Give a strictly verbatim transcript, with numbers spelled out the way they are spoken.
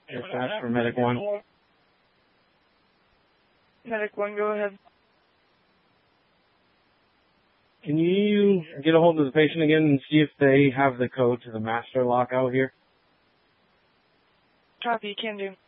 Dispatch for Medic one. Medic one, go ahead. Can you get a hold of the patient again and see if they have the code to the master lock out here? Copy, can do.